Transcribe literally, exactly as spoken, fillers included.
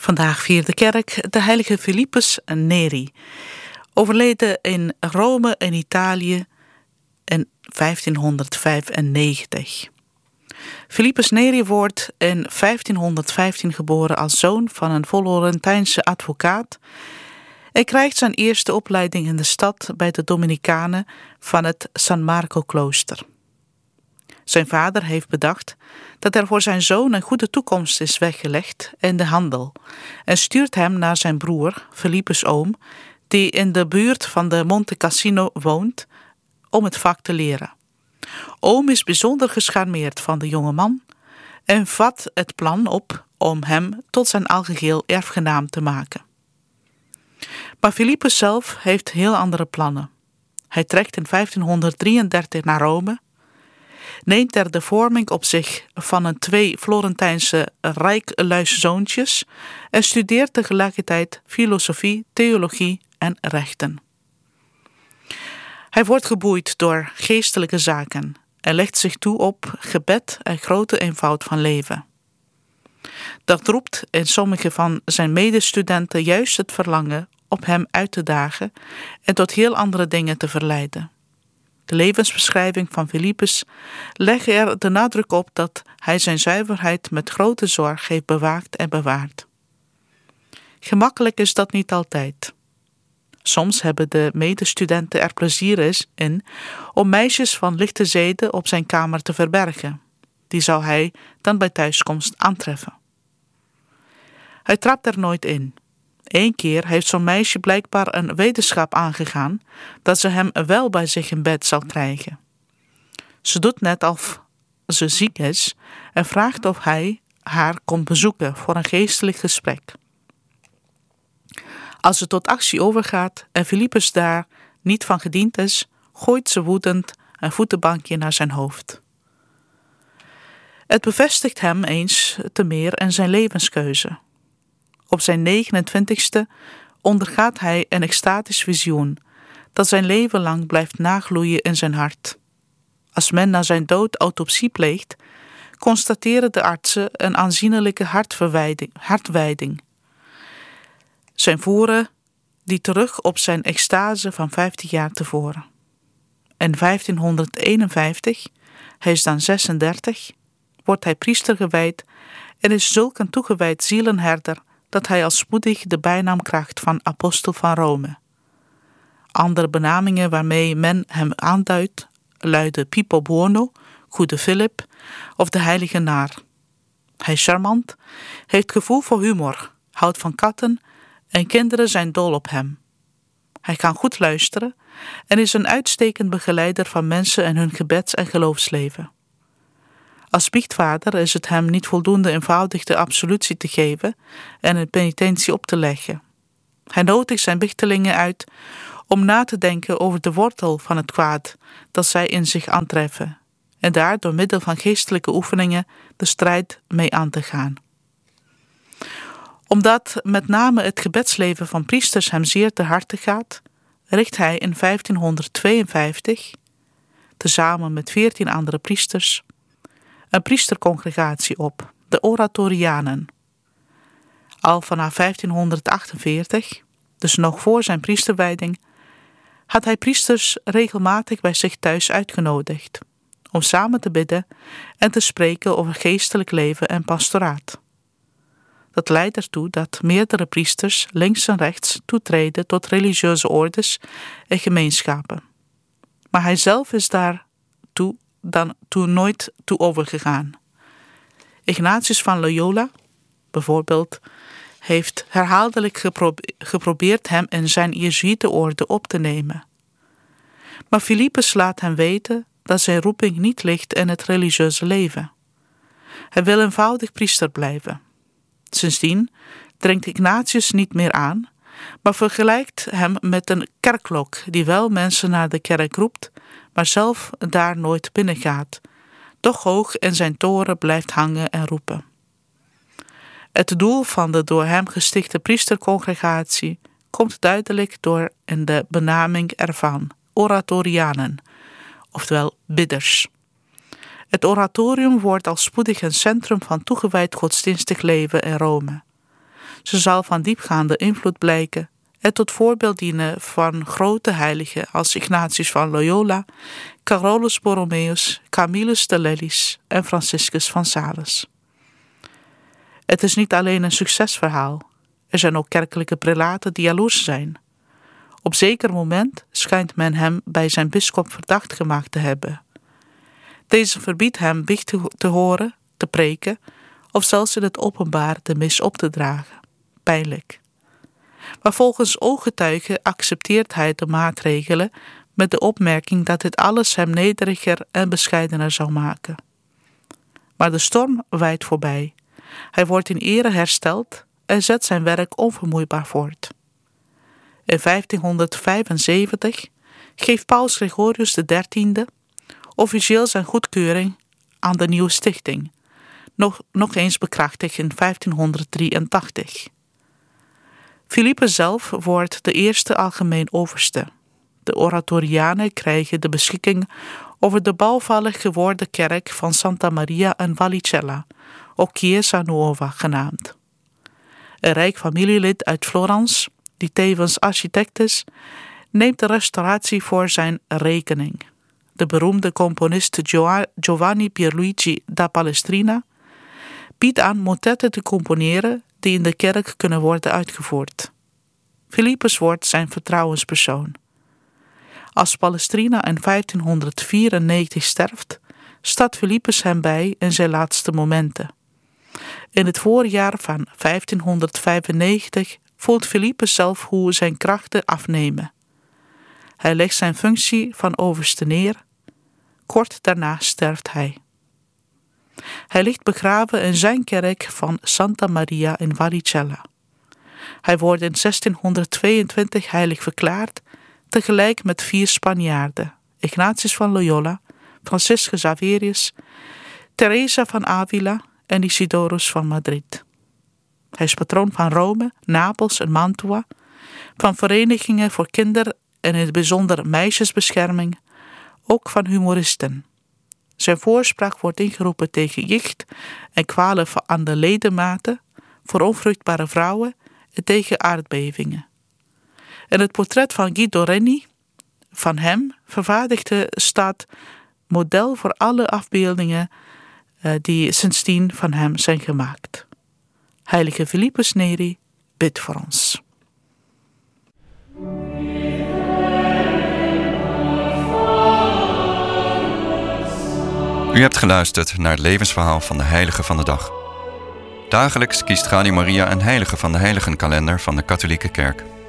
Vandaag viert de kerk de heilige Philippus Neri, overleden in Rome in Italië in vijftienhonderdvijfennegentig. Philippus Neri wordt in vijftienhonderdvijftien geboren als zoon van een Florentijnse advocaat en krijgt zijn eerste opleiding in de stad bij de Dominicanen van het San Marco klooster. Zijn vader heeft bedacht dat er voor zijn zoon een goede toekomst is weggelegd in de handel en stuurt hem naar zijn broer, Philippus' oom, die in de buurt van de Monte Cassino woont, om het vak te leren. Oom is bijzonder gecharmeerd van de jonge man en vat het plan op om hem tot zijn algeheel erfgenaam te maken. Maar Philippus zelf heeft heel andere plannen. Hij trekt in vijftienhonderddrieëndertig naar Rome, neemt er de vorming op zich van een twee Florentijnse rijkluis zoontjes en studeert tegelijkertijd filosofie, theologie en rechten. Hij wordt geboeid door geestelijke zaken en legt zich toe op gebed en grote eenvoud van leven. Dat roept in sommige van zijn medestudenten juist het verlangen op hem uit te dagen en tot heel andere dingen te verleiden. De levensbeschrijving van Philippus legt er de nadruk op dat hij zijn zuiverheid met grote zorg heeft bewaakt en bewaard. Gemakkelijk is dat niet altijd. Soms hebben de medestudenten er plezier in om meisjes van lichte zeden op zijn kamer te verbergen. Die zou hij dan bij thuiskomst aantreffen. Hij trapt er nooit in. Eén keer heeft zo'n meisje blijkbaar een wetenschap aangegaan dat ze hem wel bij zich in bed zal krijgen. Ze doet net of ze ziek is en vraagt of hij haar komt bezoeken voor een geestelijk gesprek. Als ze tot actie overgaat en Philippus daar niet van gediend is, gooit ze woedend een voetenbankje naar zijn hoofd. Het bevestigt hem eens te meer in zijn levenskeuze. Op zijn negenentwintigste ondergaat hij een extatisch visioen dat zijn leven lang blijft nagloeien in zijn hart. Als men na zijn dood autopsie pleegt, constateren de artsen een aanzienlijke hartwijding. Zijn voeren die terug op zijn extase van vijftien jaar tevoren. In vijftienhonderdeenenvijftig, hij is dan zesendertig, wordt hij priester gewijd en is zulk een toegewijd zielenherder dat hij al spoedig de bijnaam krijgt van apostel van Rome. Andere benamingen waarmee men hem aanduidt luiden Pippo Buono, Goede Philip of de Heilige Naar. Hij is charmant, heeft gevoel voor humor, houdt van katten en kinderen zijn dol op hem. Hij kan goed luisteren en is een uitstekend begeleider van mensen in hun gebeds- en geloofsleven. Als biechtvader is het hem niet voldoende eenvoudig de absolutie te geven en een penitentie op te leggen. Hij nodigt zijn bichtelingen uit om na te denken over de wortel van het kwaad dat zij in zich aantreffen en daar door middel van geestelijke oefeningen de strijd mee aan te gaan. Omdat met name het gebedsleven van priesters hem zeer te harte gaat, richt hij in vijftienhonderdtweeënvijftig, tezamen met veertien andere priesters, een priestercongregatie op, de Oratorianen. Al vanaf vijftienhonderdachtenveertig, dus nog voor zijn priesterwijding, had hij priesters regelmatig bij zich thuis uitgenodigd, om samen te bidden en te spreken over geestelijk leven en pastoraat. Dat leidt ertoe dat meerdere priesters links en rechts toetreden tot religieuze ordes en gemeenschappen. Maar hij zelf is daar toe dan toen nooit toe overgegaan. Ignatius van Loyola, bijvoorbeeld, heeft herhaaldelijk geprobe- geprobeerd hem in zijn Jezuïetenorde op te nemen. Maar Philippus laat hem weten dat zijn roeping niet ligt in het religieuze leven. Hij wil eenvoudig priester blijven. Sindsdien dringt Ignatius niet meer aan, maar vergelijkt hem met een kerkklok die wel mensen naar de kerk roept, maar zelf daar nooit binnengaat, doch hoog in zijn toren blijft hangen en roepen. Het doel van de door hem gestichte priestercongregatie komt duidelijk door in de benaming ervan, Oratorianen, oftewel bidders. Het oratorium wordt al spoedig een centrum van toegewijd godsdienstig leven in Rome. Ze zal van diepgaande invloed blijken en tot voorbeeld dienen van grote heiligen als Ignatius van Loyola, Carolus Borromeus, Camillus de Lellis en Franciscus van Sales. Het is niet alleen een succesverhaal. Er zijn ook kerkelijke prelaten die jaloers zijn. Op zeker moment schijnt men hem bij zijn bisschop verdacht gemaakt te hebben. Deze verbiedt hem biecht te, te horen, te preken of zelfs in het openbaar de mis op te dragen. Pijnlijk. Maar volgens ooggetuigen accepteert hij de maatregelen met de opmerking dat dit alles hem nederiger en bescheidener zou maken. Maar de storm waait voorbij. Hij wordt in ere hersteld en zet zijn werk onvermoeibaar voort. In vijftienhonderdvijfenzeventig geeft Paus Gregorius de dertiende officieel zijn goedkeuring aan de nieuwe stichting, nog, nog eens bekrachtigd in vijftienhonderddrieëntachtig. Philippus zelf wordt de eerste algemeen overste. De oratorianen krijgen de beschikking over de bouwvallig geworden kerk van Santa Maria in Vallicella, ook Chiesa Nuova genaamd. Een rijk familielid uit Florence, die tevens architect is, neemt de restauratie voor zijn rekening. De beroemde componist Giovanni Pierluigi da Palestrina biedt aan motetten te componeren die in de kerk kunnen worden uitgevoerd. Philippus wordt zijn vertrouwenspersoon. Als Palestrina in vijftienhonderdvierennegentig sterft, staat Philippus hem bij in zijn laatste momenten. In het voorjaar van vijftienhonderdvijfennegentig voelt Philippus zelf hoe zijn krachten afnemen. Hij legt zijn functie van overste neer. Kort daarna sterft hij. Hij ligt begraven in zijn kerk van Santa Maria in Vallicella. Hij wordt in zestienhonderdtweeëntwintig heilig verklaard, tegelijk met vier Spanjaarden, Ignatius van Loyola, Franciscus Xaverius, Teresa van Avila en Isidorus van Madrid. Hij is patroon van Rome, Napels en Mantua, van verenigingen voor kinder- en in het bijzonder meisjesbescherming, ook van humoristen. Zijn voorspraak wordt ingeroepen tegen jicht en kwalen aan de ledematen, voor onvruchtbare vrouwen en tegen aardbevingen. En het portret van Guido Reni, van hem, vervaardigde staat model voor alle afbeeldingen uh, die sindsdien van hem zijn gemaakt. Heilige Philippus Neri, bid voor ons. U hebt geluisterd naar het levensverhaal van de heilige van de dag. Dagelijks kiest Radio Maria een heilige van de heiligenkalender van de katholieke kerk.